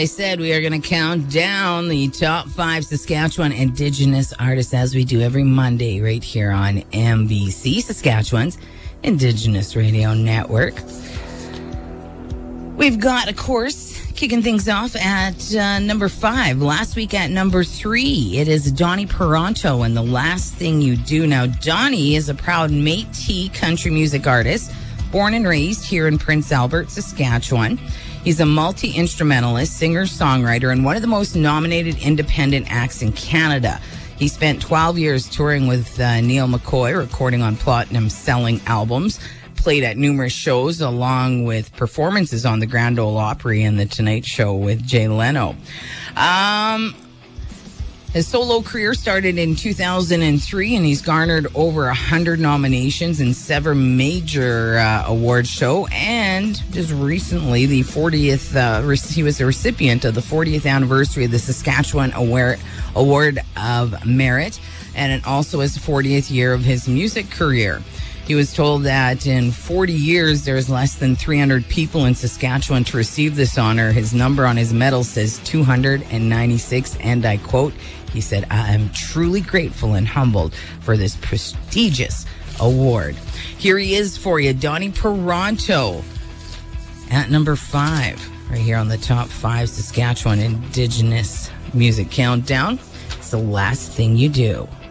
I said, we are going to count down the top 5 Saskatchewan Indigenous artists as we do every Monday right here on MBC, Saskatchewan's Indigenous Radio Network. We've got, of course, kicking things off at number 5. Last week at number 3, it is Donnie Peranto and The Last Thing You Do. Now, Donnie is a proud Métis country music artist, born and raised here in Prince Albert, Saskatchewan. He's a multi-instrumentalist, singer-songwriter, and one of the most nominated independent acts in Canada. He spent 12 years touring with Neil McCoy, recording on platinum-selling albums, played at numerous shows, along with performances on the Grand Ole Opry and The Tonight Show with Jay Leno. His solo career started in 2003, and he's garnered over 100 nominations in 7 major award shows. And just recently, the 40th, he was a recipient of the 40th anniversary of the Saskatchewan Award of Merit, and it also is the 40th year of his music career. He was told that in 40 years, there's less than 300 people in Saskatchewan to receive this honor. His number on his medal says 296, and I quote, he said, "I am truly grateful and humbled for this prestigious award." Here he is for you, Donnie Peranto, at number 5, right here on the top 5 Saskatchewan Indigenous Music Countdown. It's The Last Thing You Do.